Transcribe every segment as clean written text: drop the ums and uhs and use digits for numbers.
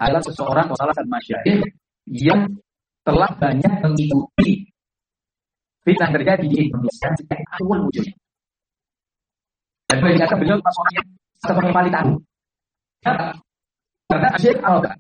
adalah seseorang atau salah satu masyayikh yang telah banyak mengikuti fitnah terjadi di Indonesia sejak awal wujudnya. Dan beliau kata beliau termasuk orang yang seperti paling tahu. Karena Syekh Al-Albani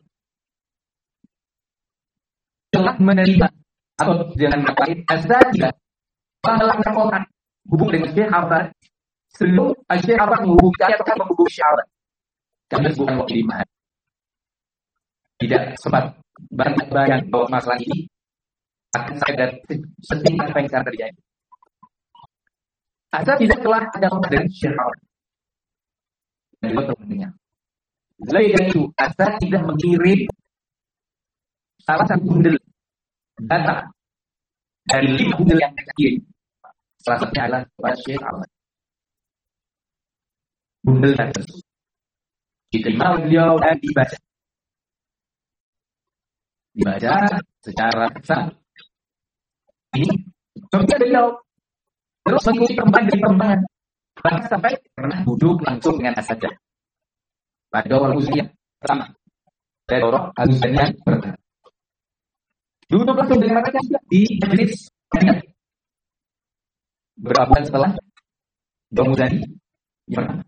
telah menerima atau dengan lain asatidzah melakukan kontak hubung dengan Syekh Al-Albani sebelum Syekh Al-Albani menghubungi atau menghubungi Syekh Al-Albani. Karena bukan waktu di mana. Tidak sempat bayang bahwa masalah ini akan saya setingkat apa yang sekarang terjadi. Asatidzah telah ada kontak dengan Syekh Al-Albani. Dan juga teman-temannya. Selain itu, asatidzah mengirim salah satu bundel data dari 5 bundel yang mereka kirim. Salah satunya adalah kepada Syekh Al-Albani. Bundel data tersebut diterima oleh beliau dan dibaca secara kesal. Ini contohnya beliau terus mengikuti perkembangan dari perkembangan, bahkan sampai pernah duduk langsung dengan asatidzah pada awal usia pertama dari orang Al-Uzaniyah pertama. Duduk langsung dengan mereka di majelis beberapa bulan setelah Al-Uzani yang pertama.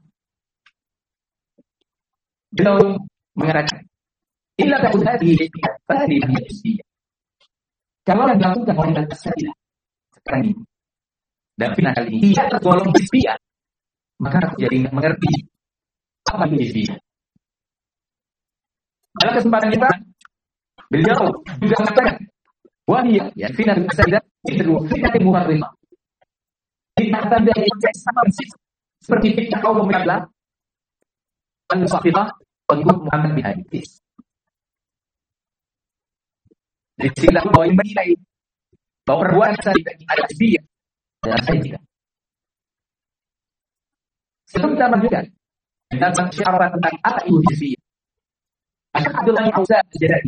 Beliau mengatakan, inilah takut hati pada diri manusia. Kalau yang dilakukan oleh asatidzah sekarang ini dan final kali ini tidak tergolong hizbiyah, maka aku jadi tidak mengerti apa itu hizbiyah. Dalam kesempatan kita, beliau juga mengatakan, wahia yang final asatidzah itu final muharrimah. Fitnah dari sama persis seperti fitnah kaum Mu'tazilah, Al-Mu'tazilah, pengikut Muhammad bin Hadis. Di sini bahwa yang menilai bahwa perbuatan asatidzah adalah hizbiyah dan saya tidak. Sebelum kita lanjutkan tentang syarat tentang apa itu hizbiyah, Syekh Abdullah Al-Auzan Al-Jadali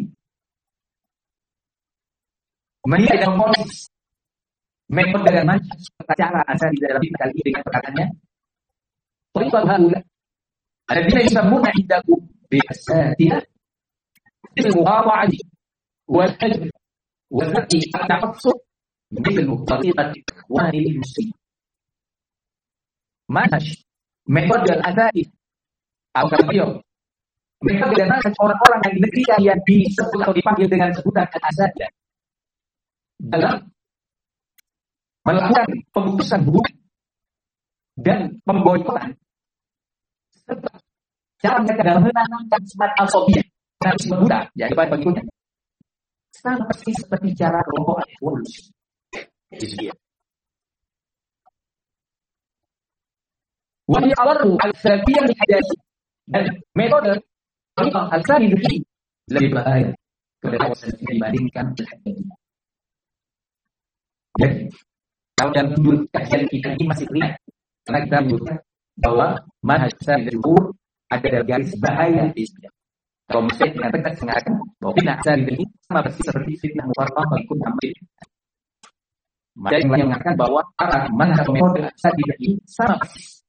menilai dalam konteks metode dan manhaj cara asatidzah dalam fitnah kali ini dengan perkataannya, "Tariqah haula alladziina yusammuna indakum bi asatidzah al-muqata'ati wal hajr wa al-haqi at-taqassud mithlu tariqati ikhwanil muslimin." Manhaj metode asatidzah atau kata beliau, metode dan manhaj orang-orang yang di negeri yang disebut atau dipanggil dengan sebutan asatidzah dalam melakukan pemutusan hubungan dan pemboikotan serta cara mereka dalam menanamkan semangat al-sofiyah dan Buddha yaitu pada pengikutnya sama persis seperti cara kelompok evolusi. Wahai awalu al-salafiyah al-hidayah dan metode al-salafiyah ini lebih bahaya kepada dibandingkan al-hidayah. Jadi, kalau dalam judul kajian kita ini masih terlihat, karena kita menyebutkan bahwa manhaj salafiyah jumhur ada dari garis bahaya di sini. Kalau Mesir dengan tegas mengatakan bahwa fitnah salafiyah ini sama persis seperti fitnah mufarraqah mengikut Muhammad. Maka yang lain mengatakan bahwa manhaj atau metode salafiyah ini sama persis